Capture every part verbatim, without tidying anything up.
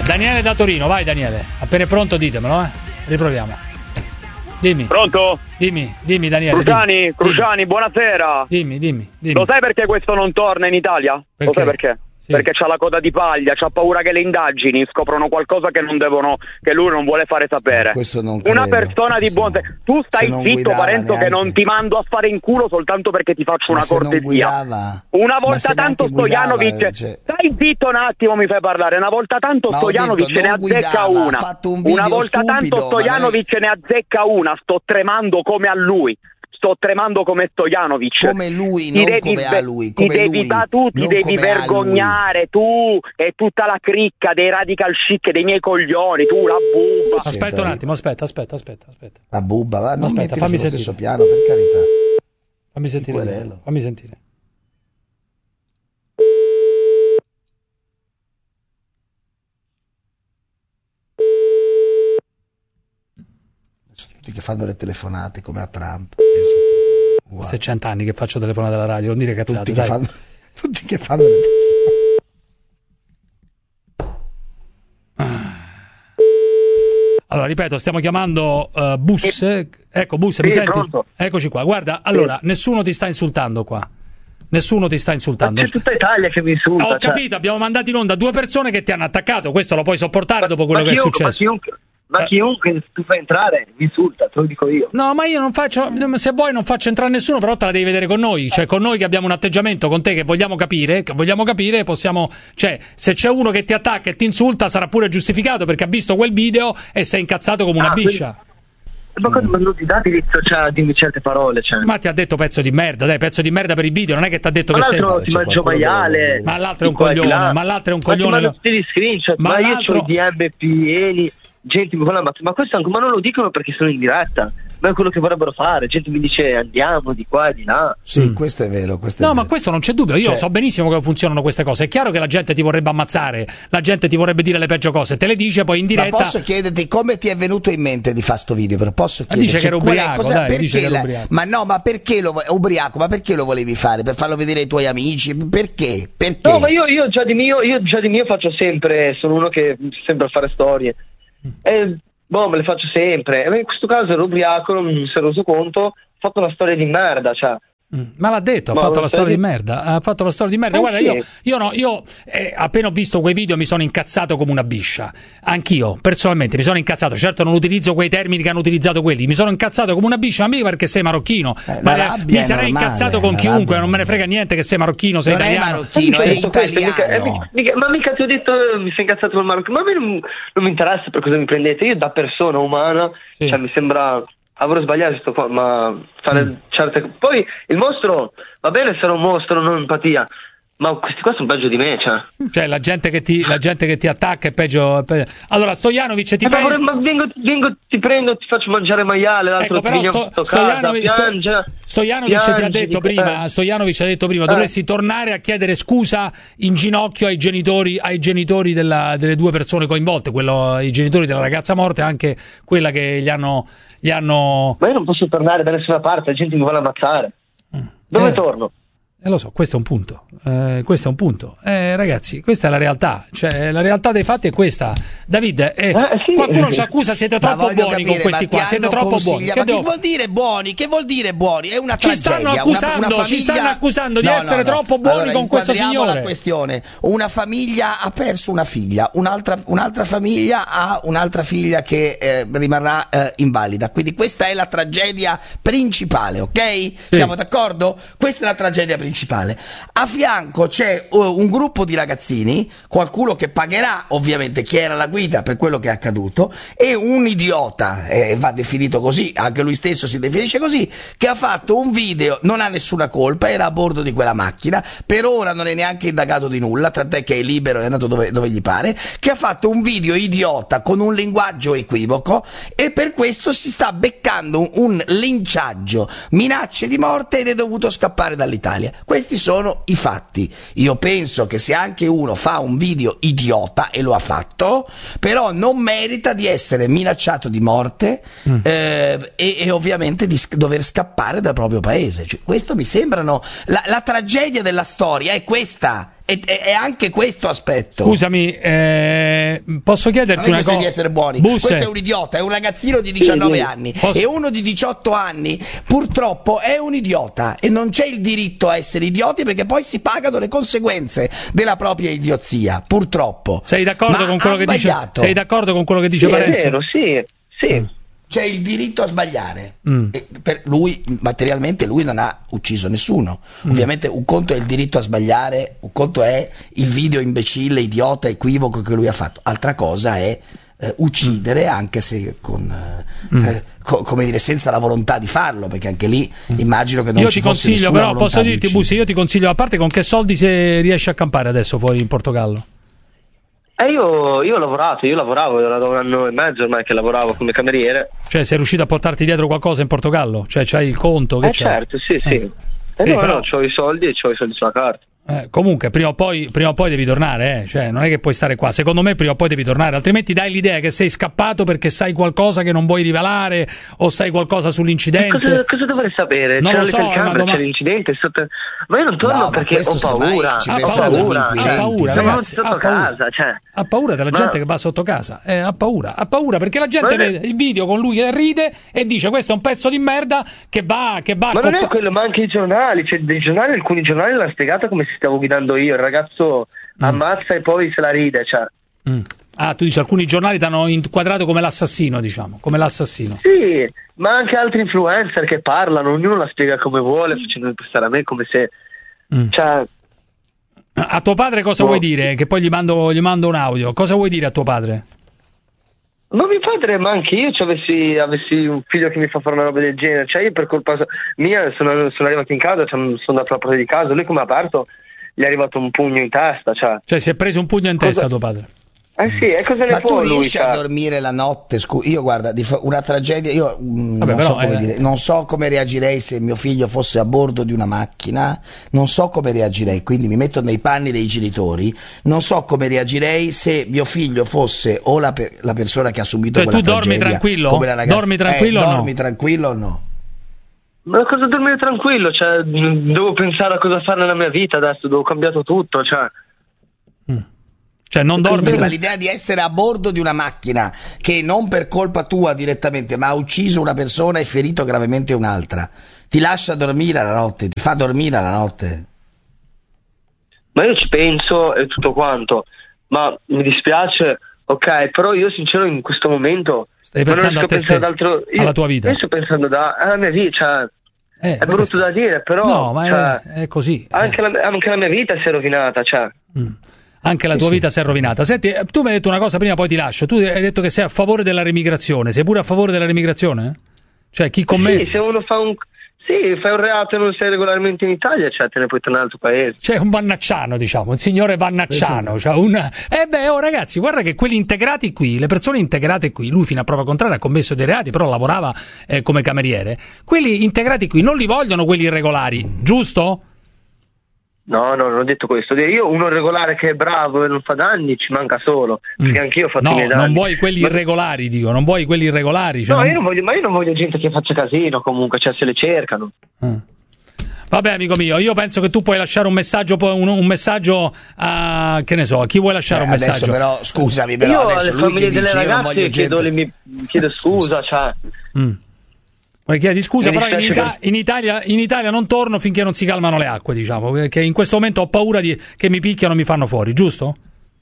Daniele da Torino, vai Daniele. Appena è pronto ditemelo, eh. Riproviamo. Dimmi. Pronto? Dimmi, dimmi Daniele. Cruciani, dimmi. Cruciani, dimmi. buonasera. Dimmi, dimmi, dimmi. Lo sai perché questo non torna in Italia? Perché? Lo sai perché? Sì. Perché c'ha la coda di paglia, c'ha paura che le indagini scoprono qualcosa che non devono, che lui non vuole fare sapere. Questo non Una credo. persona di buon senso. Tu stai zitto, Parenzo, neanche. che non ti mando a fare in culo soltanto perché ti faccio Ma una se non cortesia. guidava? Una Ma volta se tanto neanche guidava, Stojanovic, cioè. stai zitto un attimo, mi fai parlare. Una volta tanto Ma ho Stojanovic detto, ne non azzecca guidava, una. ha fatto un video Una volta stupido, tanto ma Stojanovic ne azzecca una. Sto tremando come a lui. Sto tremando come Stojanovic. Come lui, Ti non devi come ve- a lui. Ti Come devi, lui, ma tu ti non devi come a lui. vergognare, tu e tutta la cricca dei radical chic, dei miei coglioni, tu la bubba. Aspetta Senta, un attimo, aspetta, aspetta, aspetta, aspetta. La bubba, va, non Aspetta, mettilo fammi sullo sentire. stesso piano, per carità. Fammi sentire. querelo. Fammi sentire. Sono tutti che fanno le telefonate come a Trump. Pensate. Wow. Se cent'anni che faccio telefonate alla radio, non dire cazzate, Tutti, che dai. fanno, tutti che fanno le telefonate. Allora, ripeto, stiamo chiamando uh, Bus. Eh, ecco, Bus, mi Sì, senti? pronto. Eccoci qua. Guarda, allora, nessuno ti sta insultando qua. Nessuno ti sta insultando. C'è tutta Italia che mi insulta. Ho cioè. capito, abbiamo mandato in onda due persone che ti hanno attaccato. Questo lo puoi sopportare dopo quello ma che è chiunque, successo. Ma chiunque, ma Eh. chiunque tu fai entrare mi insulta, te lo dico io. No, ma io non faccio. Se vuoi, non faccio entrare nessuno, però te la devi vedere con noi. Cioè, con noi che abbiamo un atteggiamento con te che vogliamo capire, che vogliamo capire, possiamo. Cioè, se c'è uno che ti attacca e ti insulta, sarà pure giustificato perché ha visto quel video e sei incazzato come una Ah, biscia. Ma cosa ma non ti dà diritto cioè, a dirmi certe parole? Cioè. Ma ti ha detto pezzo di merda, dai, pezzo di merda per i video, non è che ti ha detto Ma che sei. l'altro ti c'è mangio qualcuno maiale. che- Ma l'altro è un di qua e di coglione, là. ma l'altro è un Ma ti coglione. mando tutti gli screenshot, Ma ma, io l'altro- ho i D M pieni, gente mi parla, ma, ma questo anche, ma non lo dicono perché sono in diretta. Ma è quello che vorrebbero fare, gente mi dice andiamo di qua e di là. Sì, Mm. questo è vero. Questo è No, ma vero. questo non c'è dubbio. Io Cioè- so benissimo come funzionano queste cose. È chiaro che la gente ti vorrebbe ammazzare, la gente ti vorrebbe dire le peggio cose, te le dice poi in Ma diretta. posso chiederti come ti è venuto in mente di fare sto video? Però posso Ma dice chiederti che era qual è- ubriaco, cosa- dai, perché dice che era la- ubriaco. Ma no, ma perché lo vo- ubriaco? Ma perché lo volevi fare? Per farlo vedere ai tuoi amici? Perché? Perché? No, ma io, io già di mio, io già di mio faccio sempre, sono uno che sempre a fare storie. E boh, me le faccio sempre. E in questo caso ero ubriaco, non mi sono reso conto, ho fatto una storia di merda, cioè. Mm, Ma l'ha detto, ha Ma fatto non la sai storia di di- merda. Ha fatto la storia di merda. Eh Guarda, sì. io, io no, io eh, appena ho visto quei video mi sono incazzato come una biscia. Anch'io, personalmente, mi sono incazzato. Certo, non utilizzo quei termini che hanno utilizzato quelli. Mi sono incazzato come una biscia, mica perché sei marocchino. Eh, ma la rabbia mi è sarei normale, incazzato con la chiunque, rabbia non me ne frega niente che sei marocchino, sei Non è italiano. marocchino, Ma è questo, questo, italiano. mica- eh, mica- ma mica ti ho detto eh, mi sei incazzato col Marocco, ma a me non, non mi interessa per cosa mi prendete, io da persona umana, Sì. cioè mi sembra avrò sbagliato sto qua, ma fare Mm. certe poi il mostro va bene essere un mostro, non empatia, ma questi qua sono peggio di me, cioè. Cioè, la gente che ti, la gente che ti attacca è peggio. è peggio. Allora, Stojanovic ti Eh, ma, prende. vorrei- ma vengo, vengo, ti prendo, ti faccio mangiare maiale, l'altro Ecco, però ti Sto, viene sotto Stojanovic, casa, Sto- piange, Stojanovic ti ha piange, detto dico, prima, eh. Stojanovic ha detto prima, Eh. dovresti tornare a chiedere scusa in ginocchio ai genitori, ai genitori della- delle due persone coinvolte, quello, i genitori della ragazza morta e anche quella che gli hanno, gli hanno... Ma io non posso tornare da nessuna parte, la gente mi vuole ammazzare. Dove Eh. torno? Eh, lo so, questo è un punto, eh, questo è un punto. Eh, ragazzi, questa è la realtà, cioè la realtà dei fatti è questa. David, eh, Eh, sì. qualcuno ci accusa, siete Ma troppo voglio buoni capire, con questi ma qua, ti siete hanno troppo buoni. consiglia- Che Ma che devo- vuol dire buoni? Che vuol dire buoni? È una Ci tragedia. stanno una- accusando, una famiglia- ci stanno accusando di No, essere no, no. troppo buoni Allora, con questo inquadriamo signore. la questione. Una famiglia ha perso una figlia, un'altra, un'altra famiglia ha un'altra figlia che eh, rimarrà eh, invalida. Quindi questa è la tragedia principale, ok? Siamo d'accordo? Questa è la tragedia principale. A fianco c'è uh, un gruppo di ragazzini, qualcuno che pagherà ovviamente chi era la guida per quello che è accaduto, e un idiota, eh, va definito così, anche lui stesso si definisce così, che ha fatto un video, non ha nessuna colpa, era a bordo di quella macchina, per ora non è neanche indagato di nulla, tant'è che è libero, è andato dove, dove gli pare, che ha fatto un video idiota con un linguaggio equivoco e per questo si sta beccando un, un linciaggio, minacce di morte ed è dovuto scappare dall'Italia. Questi sono i fatti. Io penso che se anche uno fa un video idiota, e lo ha fatto, però non merita di essere minacciato di morte Mm. eh, e, e ovviamente di sc- dover scappare dal proprio paese. Cioè, questo mi sembrano la, la tragedia della storia è questa, è, è- è anche questo aspetto. Scusami, eh, Comunque, posso chiederti una cosa? di essere buoni. Busse. Questo è un idiota, è un ragazzino di diciannove anni. Posso... E uno di diciotto anni, purtroppo, è un idiota. E non c'è il diritto a essere idioti perché poi si pagano le conseguenze della propria idiozia. Purtroppo. Sei d'accordo Ma con quello che dice? Sei d'accordo con quello che dice Sì, Parenzo? È vero, sì, sì. Mm. C'è il diritto a sbagliare. Mm. E per lui, materialmente, lui non ha ucciso nessuno. Mm. Ovviamente un conto è il diritto a sbagliare, un conto è il video imbecille, idiota, equivoco che lui ha fatto. Altra cosa è eh, uccidere, anche se con eh, mm. eh, co- come dire, senza la volontà di farlo, perché anche lì immagino che non io ci ti fosse consiglio, nessuna però posso di dirti, uccidere. Busi, io ti consiglio, a parte con che soldi se riesci a campare adesso fuori in Portogallo? Eh, io, io ho lavorato, io lavoravo, era da un anno e mezzo ormai che lavoravo come cameriere. Cioè sei riuscito a portarti dietro qualcosa in Portogallo? Cioè c'hai il conto? Che Eh c'è? certo, sì, sì. Eh. Eh, Sì, no, però- no, c'ho i soldi e c'ho i soldi sulla carta. Eh, comunque prima o poi prima o poi devi tornare, eh? Cioè non è che puoi stare qua, secondo me prima o poi devi tornare, altrimenti dai l'idea che sei scappato perché sai qualcosa che non vuoi rivelare o sai qualcosa sull'incidente. Cosa, cosa dovrei sapere? Non C'era lo le so, è una telecamere, doma- c'era l'incidente sotto... Ma io non torno No, ma perché ho questo semmai paura. ci Ha Ho pensano paura, gli paura. ha inquirenti. paura, Siamo ragazzi, sotto ha paura. casa, cioè. Ha paura della Ma- gente che va sotto casa, eh, ha paura, ha paura perché la gente Ma- vede il video con lui che ride e dice questo è un pezzo di merda che va, che va a Ma non è coppa- quello, ma anche i giornali, cioè dei giornali, alcuni giornali l'hanno spiegato come si stavo guidando io, il ragazzo ammazza e poi se la ride, cioè. Mm. Ah, tu dici alcuni giornali ti hanno inquadrato come l'assassino, diciamo, come l'assassino. Sì, ma anche altri influencer che parlano, ognuno la spiega come vuole, facendo pensare a me come se... Mm. Cioè, A tuo padre cosa Boh. vuoi dire? Che poi gli mando, gli mando un audio. Cosa vuoi dire a tuo padre? ma mio padre, ma anche io cioè, avessi, avessi un figlio che mi fa fare una roba del genere, cioè io per colpa mia sono, sono arrivato in casa, cioè, sono andato alla porta di casa, lui come ha aperto gli è arrivato un pugno in testa, cioè... Cioè si è preso un pugno in Cosa- testa tuo padre. Eh sì, e cosa ne Ma tu può lui? riesci a Cioè? dormire la notte? Scu- io guarda, di fa- una tragedia, io mm, Vabbè, non, però, so come eh. dire, non so come reagirei se mio figlio fosse a bordo di una macchina, non so come reagirei, quindi mi metto nei panni dei genitori, non so come reagirei se mio figlio fosse o la, per- la persona che ha subito Cioè, quella tu dormi tragedia, tranquillo? come la ragazza- Dormi tranquillo eh, o no? dormi tranquillo o no? Ma cosa dormire tranquillo? Cioè, mh, devo pensare a cosa fare nella mia vita adesso, devo cambiato tutto, cioè... Cioè non dormi. Sì, ma l'idea di essere a bordo di una macchina che non per colpa tua direttamente, ma ha ucciso una persona e ferito gravemente un'altra, ti lascia dormire la notte, ti fa dormire la notte. Ma io ci penso e tutto quanto, ma mi dispiace, ok, però io sincero in questo momento Stai ma non pensando a riesco te pensare ad altro, io, alla tua vita. Io sto pensando da, alla mia vita, cioè, Eh, è ma brutto questo- da dire, però No, ma cioè, è, è così. anche, eh. la, anche la mia vita si è rovinata, cioè. Mm. Anche la Eh tua sì. vita si è rovinata. Senti, eh, tu mi hai detto una cosa prima, poi ti lascio. Tu hai detto che sei a favore della remigrazione. Sei pure a favore della remigrazione? Cioè, chi con me... Sì, se uno fa un sì, fai un reato e non sei regolarmente in Italia, cioè te ne puoi tornare al tuo paese. C'è un vannacciano, diciamo, un signore vannacciano. Cioè un... Eh beh, oh ragazzi, guarda che quelli integrati qui, le persone integrate qui, lui fino a prova contraria ha commesso dei reati, però lavorava eh, come cameriere. Quelli integrati qui non li vogliono quelli irregolari, giusto? No, no, non ho detto questo. Io uno regolare che è bravo e non fa danni ci manca solo, perché Mm. anche io ho fatto i No, miei danni. non vuoi quelli Ma- irregolari, dico, non vuoi quelli irregolari. Cioè No, non- io non voglio, ma io non voglio gente che faccia casino comunque, cioè se le cercano. Ah. Vabbè, amico mio, io penso che tu puoi lasciare un messaggio, poi un, un messaggio a, che ne so, a chi vuoi lasciare Eh, un adesso messaggio? però, scusami, però io adesso alle lui che famiglie delle dice io non voglio ragazze chiedo, gente... le mie- chiedo scusa, cioè. Mm. Poi chiedi scusa, Mi però in, dispiace Ita- in Italia, in Italia non torno finché non si calmano le acque, diciamo, che in questo momento ho paura di, che mi picchiano e mi fanno fuori, giusto?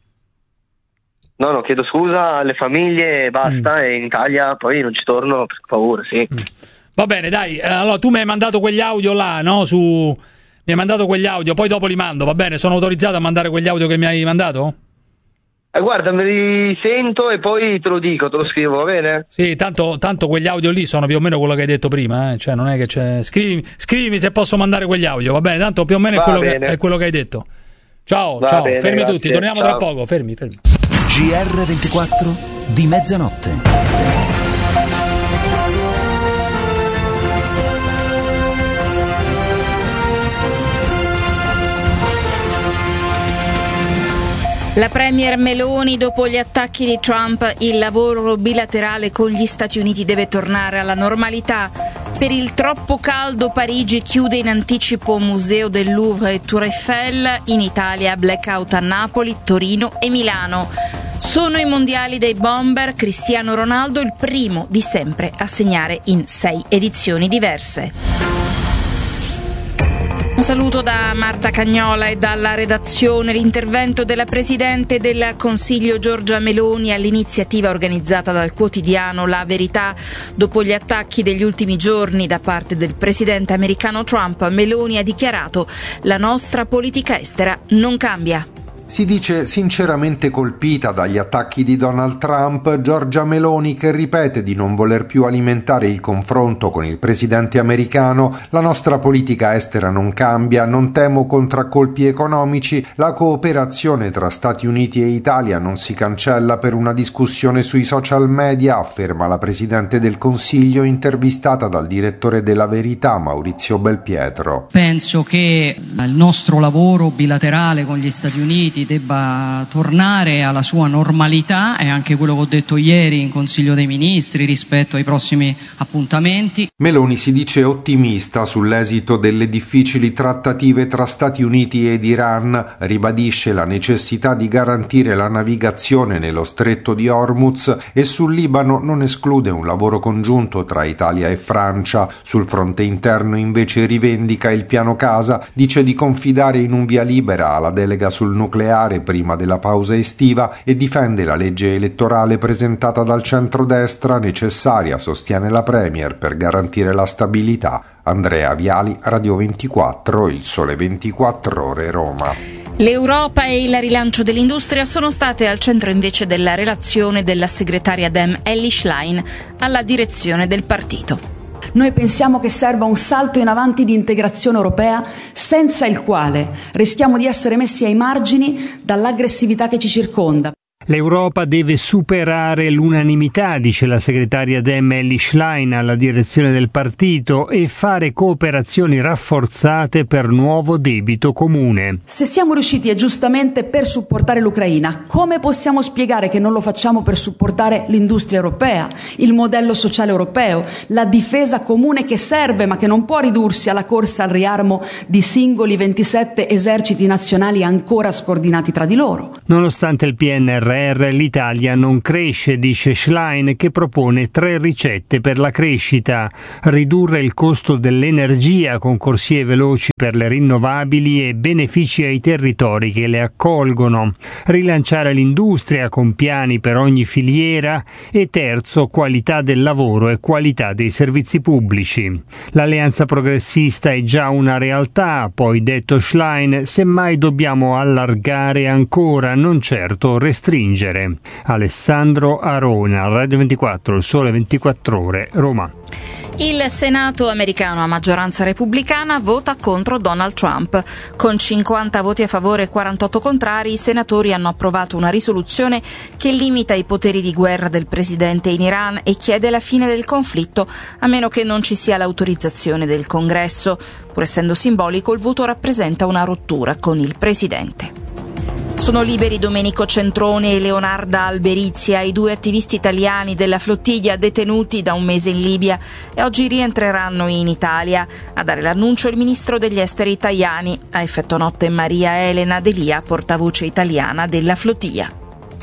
No, no, chiedo scusa alle famiglie e basta, Mm. e in Italia poi non ci torno per paura, sì. Va bene, dai, eh, allora tu mi hai mandato quegli audio là, no? Su... Mi hai mandato quegli audio, poi dopo li mando, va bene? Sono autorizzato a mandare quegli audio che mi hai mandato? Eh, guarda, me li sento e poi te lo dico, te lo scrivo, va bene? Sì, tanto, tanto quegli audio lì sono più o meno quello che hai detto prima, eh? Cioè non è che c'è... Scrivimi, scrivimi se posso mandare quegli audio, va bene? Tanto più o meno è Va quello, che, bene. è quello che hai detto. Ciao, Va ciao, bene, fermi grazie, tutti, torniamo ciao. tra poco, fermi, fermi. G R ventiquattro di mezzanotte. La premier Meloni, dopo gli attacchi di Trump, il lavoro bilaterale con gli Stati Uniti deve tornare alla normalità. Per il troppo caldo Parigi chiude in anticipo Museo del Louvre e Tour Eiffel, in Italia blackout a Napoli, Torino e Milano. Sono i mondiali dei bomber, Cristiano Ronaldo il primo di sempre a segnare in sei edizioni diverse. Un saluto da Marta Cagnola e dalla redazione. L'intervento della Presidente del Consiglio Giorgia Meloni all'iniziativa organizzata dal quotidiano La Verità. Dopo gli attacchi degli ultimi giorni da parte del presidente americano Trump, Meloni ha dichiarato: la nostra politica estera non cambia. Si dice sinceramente colpita dagli attacchi di Donald Trump, Giorgia Meloni, che ripete di non voler più alimentare il confronto con il presidente americano. La nostra politica estera non cambia, non temo contraccolpi economici, la cooperazione tra Stati Uniti e Italia non si cancella per una discussione sui social media, afferma la Presidente del Consiglio intervistata dal direttore della Verità Maurizio Belpietro. Penso che il nostro lavoro bilaterale con gli Stati Uniti debba tornare alla sua normalità, è anche quello che ho detto ieri in Consiglio dei Ministri rispetto ai prossimi appuntamenti. Meloni si dice ottimista sull'esito delle difficili trattative tra Stati Uniti ed Iran, ribadisce la necessità di garantire la navigazione nello stretto di Hormuz e sul Libano non esclude un lavoro congiunto tra Italia e Francia. Sul fronte interno invece rivendica il piano casa, dice di confidare in un via libera alla delega sul nucleare prima della pausa estiva e difende la legge elettorale presentata dal centrodestra, necessaria, sostiene la Premier, per garantire la stabilità. Andrea Viali, Radio ventiquattro, Il Sole ventiquattro Ore, Roma. L'Europa e il rilancio dell'industria sono state al centro invece della relazione della segretaria Dem Elly Schlein alla direzione del partito. Noi pensiamo che serva un salto in avanti di integrazione europea, senza il quale rischiamo di essere messi ai margini dall'aggressività che ci circonda. L'Europa deve superare l'unanimità, dice la segretaria Dem Elly Schlein alla direzione del partito, e fare cooperazioni rafforzate per nuovo debito comune. Se siamo riusciti e giustamente per supportare l'Ucraina, come possiamo spiegare che non lo facciamo per supportare l'industria europea, il modello sociale europeo, la difesa comune che serve ma che non può ridursi alla corsa al riarmo di singoli ventisette eserciti nazionali ancora scordinati tra di loro? Nonostante il P N R R, l'Italia non cresce, dice Schlein, che propone tre ricette per la crescita: ridurre il costo dell'energia con corsie veloci per le rinnovabili e benefici ai territori che le accolgono, rilanciare l'industria con piani per ogni filiera e terzo, qualità del lavoro e qualità dei servizi pubblici. L'alleanza progressista è già una realtà, poi detto Schlein, semmai dobbiamo allargare ancora, non certo restringere. Alessandro Arona, Radio ventiquattro, Il Sole ventiquattro Ore, Roma. Il Senato americano a maggioranza repubblicana vota contro Donald Trump. Con cinquanta voti a favore e quarantotto contrari, i senatori hanno approvato una risoluzione che limita i poteri di guerra del presidente in Iran e chiede la fine del conflitto, a meno che non ci sia l'autorizzazione del Congresso. Pur essendo simbolico, il voto rappresenta una rottura con il presidente. Sono liberi Domenico Centrone e Leonarda Alberizia, i due attivisti italiani della flottiglia detenuti da un mese in Libia, e oggi rientreranno in Italia. A dare l'annuncio il ministro degli esteri Tajani. A effetto notte Maria Elena Delia, portavoce italiana della flottiglia.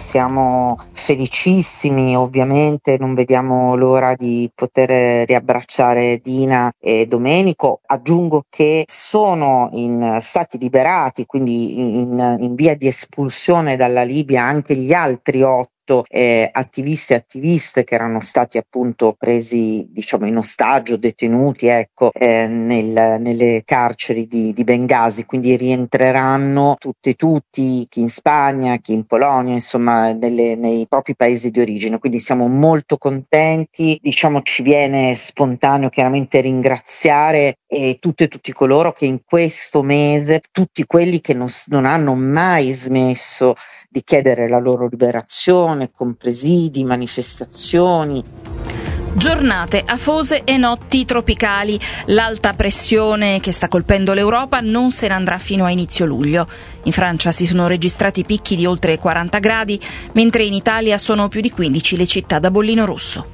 Siamo felicissimi, ovviamente non vediamo l'ora di poter riabbracciare Dina e Domenico. Aggiungo che sono in stati liberati, quindi in, in via di espulsione dalla Libia, anche gli altri otto Eh, attivisti e attiviste che erano stati appunto presi, diciamo, in ostaggio, detenuti, ecco, eh, nel, nelle carceri di, di Bengasi, quindi rientreranno tutti tutti, chi in Spagna, chi in Polonia, insomma nelle, nei propri paesi di origine, quindi siamo molto contenti. Diciamo, ci viene spontaneo chiaramente ringraziare eh, tutte e tutti coloro che in questo mese, tutti quelli che non, non hanno mai smesso di chiedere la loro liberazione con presidi, manifestazioni. Giornate afose e notti tropicali. L'alta pressione che sta colpendo l'Europa non se ne andrà fino a inizio luglio. In Francia si sono registrati picchi di oltre quaranta gradi, mentre in Italia sono più di quindici le città da bollino rosso.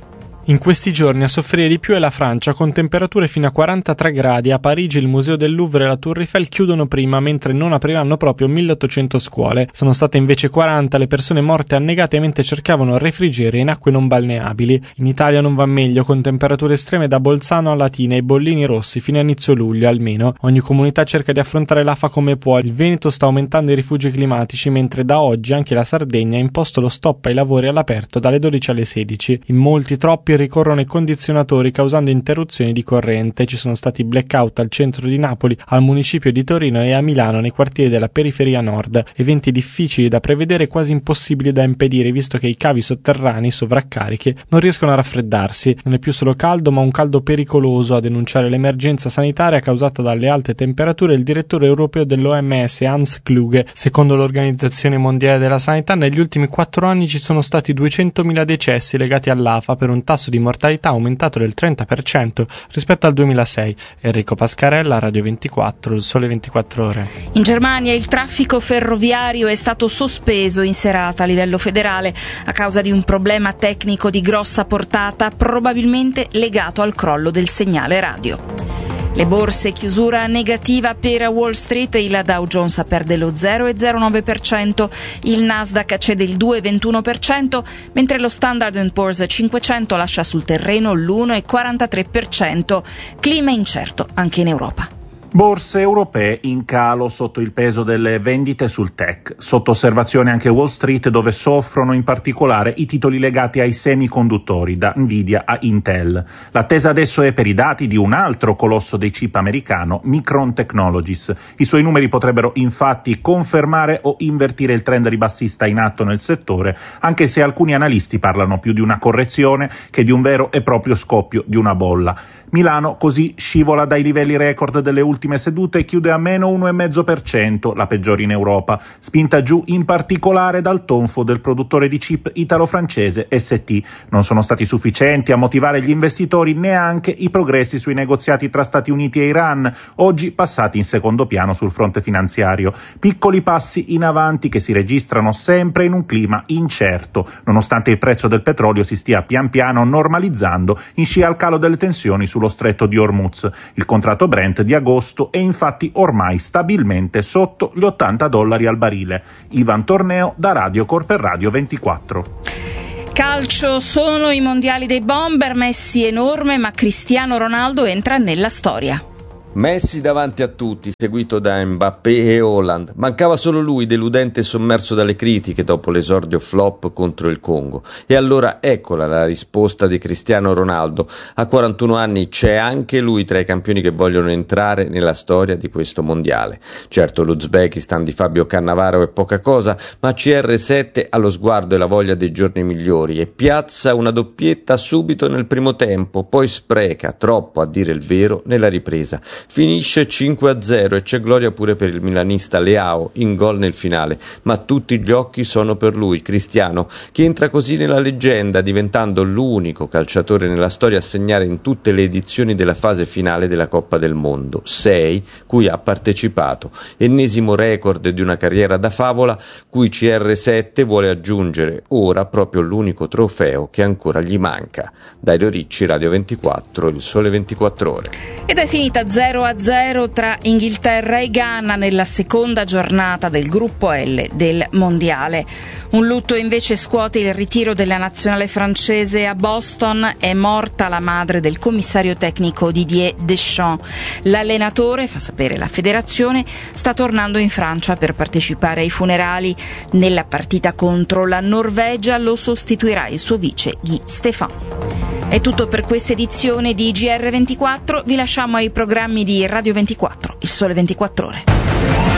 In questi giorni a soffrire di più è la Francia, con temperature fino a quarantatré gradi. A Parigi il Museo del Louvre e la Tour Eiffel chiudono prima, mentre non apriranno proprio milleottocento scuole. Sono state invece quaranta le persone morte annegate mentre cercavano refrigerio in acque non balneabili. In Italia non va meglio, con temperature estreme da Bolzano a Latina e bollini rossi fino a inizio luglio almeno. Ogni comunità cerca di affrontare l'A F A come può. Il Veneto sta aumentando i rifugi climatici, mentre da oggi anche la Sardegna ha imposto lo stop ai lavori all'aperto dalle dodici alle sedici. In molti, troppi ricorrono i condizionatori causando interruzioni di corrente. Ci sono stati blackout al centro di Napoli, al municipio di Torino e a Milano nei quartieri della periferia nord. Eventi difficili da prevedere e quasi impossibili da impedire, visto che i cavi sotterranei sovraccarichi non riescono a raffreddarsi. Non è più solo caldo, ma un caldo pericoloso. A denunciare l'emergenza sanitaria causata dalle alte temperature il direttore europeo dell'O M S Hans Kluge. Secondo l'Organizzazione Mondiale della Sanità, negli ultimi quattro anni ci sono stati duecentomila decessi legati all'A F A, per un tasso di mortalità aumentato del trenta per cento rispetto al duemilasei. Enrico Pascarella, Radio ventiquattro, Il Sole ventiquattro Ore. In Germania il traffico ferroviario è stato sospeso in serata a livello federale a causa di un problema tecnico di grossa portata, probabilmente legato al crollo del segnale radio. Le borse, chiusura negativa per Wall Street, il Dow Jones perde lo zero virgola zero nove per cento, il Nasdaq cede il due virgola ventuno per cento, mentre lo Standard and Poor's cinquecento lascia sul terreno l'uno virgola quarantatré per cento. Clima incerto anche in Europa. Borse europee in calo sotto il peso delle vendite sul tech. Sotto osservazione anche Wall Street, dove soffrono in particolare i titoli legati ai semiconduttori, da Nvidia a Intel. L'attesa adesso è per i dati di un altro colosso dei chip americano, Micron Technologies. I suoi numeri potrebbero infatti confermare o invertire il trend ribassista in atto nel settore, anche se alcuni analisti parlano più di una correzione che di un vero e proprio scoppio di una bolla. Milano così scivola dai livelli record delle ultime sedute e chiude a meno uno virgola cinque per cento, la peggiore in Europa, spinta giù in particolare dal tonfo del produttore di chip italo-francese S T. Non sono stati sufficienti a motivare gli investitori neanche i progressi sui negoziati tra Stati Uniti e Iran, oggi passati in secondo piano sul fronte finanziario. Piccoli passi in avanti che si registrano sempre in un clima incerto, nonostante il prezzo del petrolio si stia pian piano normalizzando in scia al calo delle tensioni sullo stretto di Hormuz. Il contratto Brent di agosto è infatti ormai stabilmente sotto gli ottanta dollari al barile. Ivan Torneo da Radio Cor per Radio ventiquattro. Calcio, sono i mondiali dei bomber, Messi enorme, ma Cristiano Ronaldo entra nella storia. Messi davanti a tutti, seguito da Mbappé e Haaland. Mancava solo lui, deludente e sommerso dalle critiche dopo l'esordio flop contro il Congo. E allora eccola la risposta di Cristiano Ronaldo. A quarantuno anni c'è anche lui tra i campioni che vogliono entrare nella storia di questo mondiale. Certo, l'Uzbekistan di Fabio Cannavaro è poca cosa, ma C R sette ha lo sguardo e la voglia dei giorni migliori e piazza una doppietta subito nel primo tempo, poi spreca, troppo a dire il vero, nella ripresa. Finisce cinque a zero e c'è gloria pure per il milanista Leao in gol nel finale, ma tutti gli occhi sono per lui, Cristiano, che entra così nella leggenda, diventando l'unico calciatore nella storia a segnare in tutte le edizioni della fase finale della Coppa del Mondo, sei cui ha partecipato, ennesimo record di una carriera da favola cui C R sette vuole aggiungere ora proprio l'unico trofeo che ancora gli manca. Dario Ricci, Radio ventiquattro, Il Sole ventiquattro Ore. Ed è finita zero a zero tra Inghilterra e Ghana nella seconda giornata del gruppo L del Mondiale. Un lutto invece scuote il ritiro della nazionale francese a Boston. È morta la madre del commissario tecnico Didier Deschamps. L'allenatore, fa sapere la federazione, sta tornando in Francia per partecipare ai funerali. Nella partita contro la Norvegia lo sostituirà il suo vice Guy Stéphane. È tutto per questa edizione di G R ventiquattro, vi lasciamo ai programmi di Radio ventiquattro, Il Sole ventiquattro Ore.